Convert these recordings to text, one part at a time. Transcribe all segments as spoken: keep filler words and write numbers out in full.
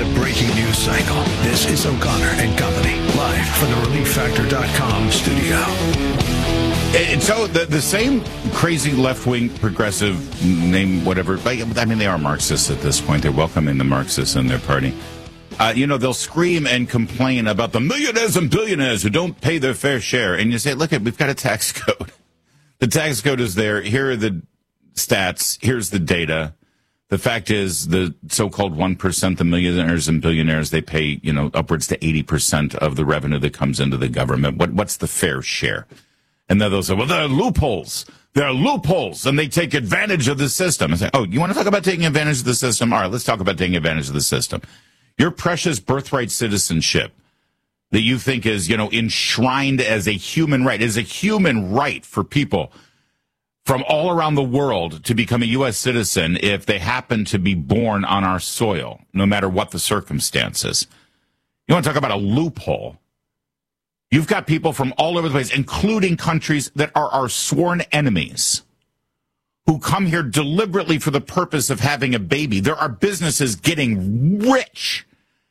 the breaking news cycle. This is O'Connor and Company, live from the relief factor dot com studio. And so the the same crazy left-wing progressive name, whatever, I mean, they are Marxists at this point. They're welcoming the Marxists in their party. Uh, you know, they'll scream and complain about the millionaires and billionaires who don't pay their fair share. And you say, look, we've got a tax code. The tax code is there. Here are the stats. Here's the data. The fact is the so-called one percent, the millionaires and billionaires, they pay, you know, upwards to eighty percent of the revenue that comes into the government. What What's the fair share? And then they'll say, well, there are loopholes. There are loopholes, and they take advantage of the system. I say, oh, you want to talk about taking advantage of the system? All right, let's talk about taking advantage of the system. Your precious birthright citizenship that you think is, you know, enshrined as a human right, is a human right for people from all around the world to become a U S citizen if they happen to be born on our soil, no matter what the circumstances. You want to talk about a loophole? You've got people from all over the place, including countries that are our sworn enemies, who come here deliberately for the purpose of having a baby. There are businesses getting rich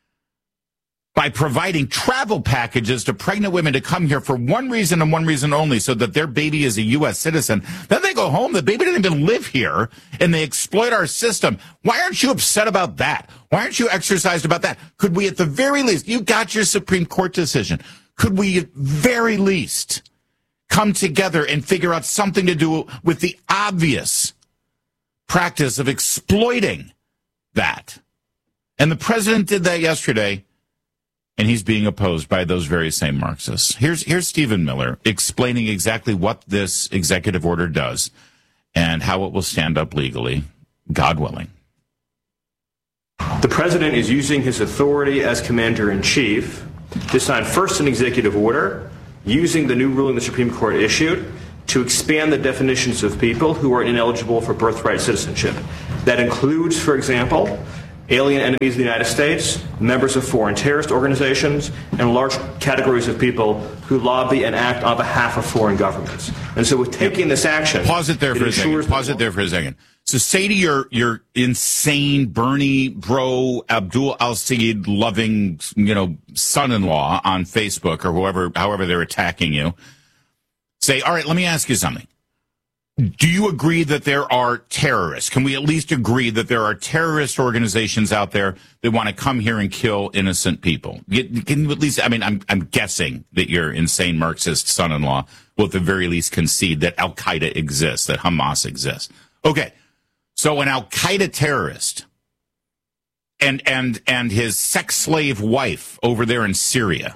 by providing travel packages to pregnant women to come here for one reason and one reason only, so that their baby is a U S citizen. Then they go home, the baby didn't even live here, and they exploit our system. Why aren't you upset about that? Why aren't you exercised about that? Could we at the very least, you got your Supreme Court decision, could we at very least come together and figure out something to do with the obvious practice of exploiting that? And the president did that yesterday, and he's being opposed by those very same Marxists. Here's here's Stephen Miller explaining exactly what this executive order does and how it will stand up legally, God willing. The president is using his authority as commander-in-chief to sign first an executive order using the new ruling the Supreme Court issued to expand the definitions of people who are ineligible for birthright citizenship. That includes, for example, alien enemies of the United States, members of foreign terrorist organizations, and large categories of people who lobby and act on behalf of foreign governments. And so with taking this action... Pause it there for a second. Pause it there for a second. So say to your, your insane Bernie bro Abdul al-Sayed loving, you know, son-in-law on Facebook or whoever, however they're attacking you, say, all right, let me ask you something. Do you agree that there are terrorists? Can we at least agree that there are terrorist organizations out there that want to come here and kill innocent people? Can you at least, I mean, I'm, I'm guessing that your insane Marxist son-in-law will at the very least concede that Al-Qaeda exists, that Hamas exists. Okay. So an Al-Qaeda terrorist and, and, and his sex slave wife over there in Syria,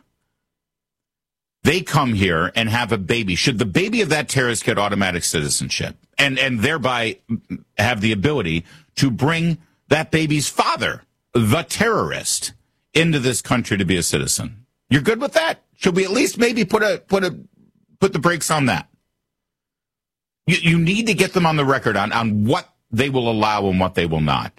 they come here and have a baby. Should the baby of that terrorist get automatic citizenship and, and thereby have the ability to bring that baby's father, the terrorist, into this country to be a citizen? You're good with that? Should we at least maybe put a put a put the brakes on that? You, you need to get them on the record on, on what they will allow and what they will not,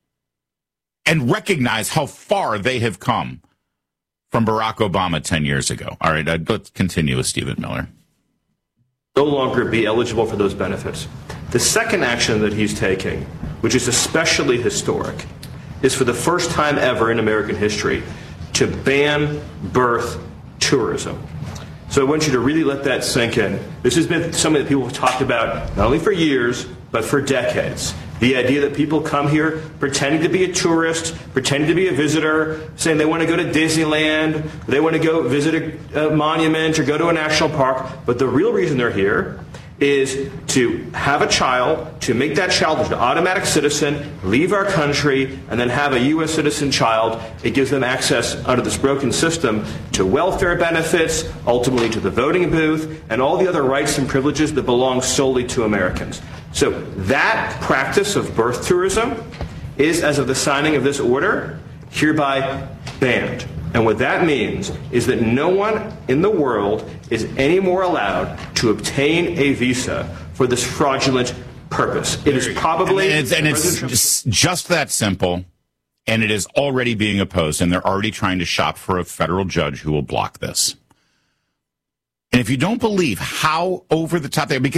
and recognize how far they have come from Barack Obama ten years ago. All right, uh, let's continue with Stephen Miller. No longer be eligible for those benefits. The second action that he's taking, which is especially historic, is for the first time ever in American history to ban birth tourism. So I want you to really let that sink in. This has been something that people have talked about not only for years, but for decades. The idea that people come here pretending to be a tourist, pretending to be a visitor, saying they want to go to Disneyland, they want to go visit a, a monument or go to a national park, but the real reason they're here is to have a child, to make that child an automatic citizen, leave our country, and then have a U S citizen child. It gives them access under this broken system to welfare benefits, ultimately to the voting booth, and all the other rights and privileges that belong solely to Americans. So that practice of birth tourism is, as of the signing of this order, hereby banned. And what that means is that no one in the world is any more allowed to obtain a visa for this fraudulent purpose. It is probably... And it's, and it's just, just that simple, and it is already being opposed, and they're already trying to shop for a federal judge who will block this. And if you don't believe how over the top they are, because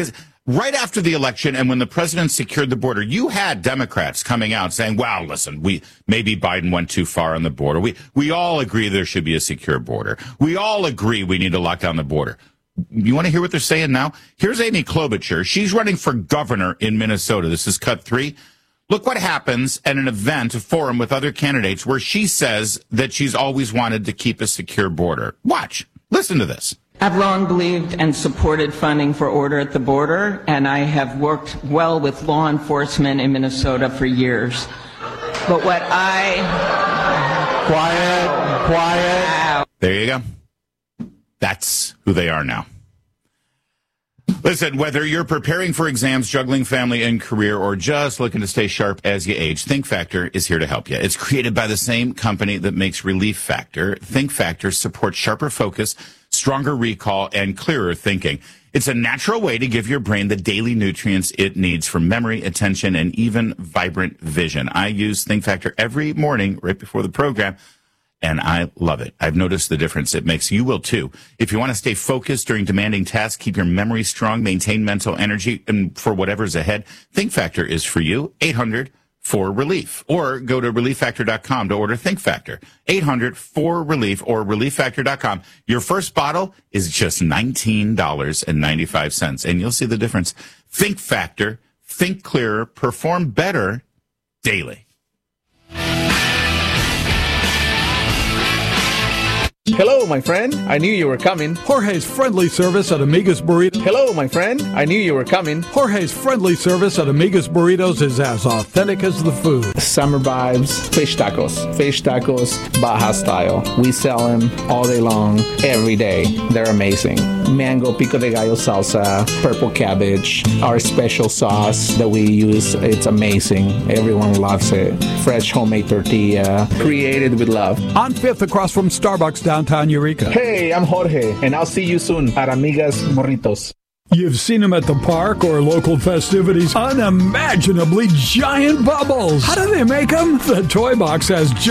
right after the election and when the president secured the border, you had Democrats coming out saying, well, listen, we maybe Biden went too far on the border. We we all agree there should be a secure border. We all agree we need to lock down the border. You want to hear what they're saying now? Here's Amy Klobuchar. She's running for governor in Minnesota. This is cut three. Look what happens at an event, a forum with other candidates where she says that she's always wanted to keep a secure border. Watch. Listen to this. I've long believed and supported funding for order at the border, and I have worked well with law enforcement in Minnesota for years. But what I... Quiet, quiet. There you go. That's who they are now. Listen, whether you're preparing for exams, juggling family and career, or just looking to stay sharp as you age, Think Factor is here to help you. It's created by the same company that makes Relief Factor. Think Factor supports sharper focus, stronger recall, and clearer thinking. It's a natural way to give your brain the daily nutrients it needs for memory, attention, and even vibrant vision. I use Think Factor every morning right before the program, and I love it. I've noticed the difference it makes. You will too. If you want to stay focused during demanding tasks, keep your memory strong, maintain mental energy, and for whatever's ahead, Think Factor is for you. eight hundred four relief. Or go to relief factor dot com to order Think Factor. eight hundred four relief or relief factor dot com. Your first bottle is just nineteen dollars and ninety-five cents, and you'll see the difference. Think Factor. Think clearer. Perform better daily. Hello, my friend. I knew you were coming. Jorge's Friendly Service at Amiga's Burritos. Hello, my friend. I knew you were coming. Jorge's Friendly Service at Amiga's Burritos is as authentic as the food. Summer vibes, fish tacos. Fish tacos, Baja style. We sell them all day long, every day. They're amazing. Mango pico de gallo salsa, purple cabbage, our special sauce that we use. It's amazing. Everyone loves it. Fresh homemade tortilla, created with love. On fifth across from Starbucks downtown Eureka. Hey, I'm Jorge, and I'll see you soon at Amigas Morritos. You've seen them at the park or local festivities. Unimaginably giant bubbles. How do they make them? The Toy Box has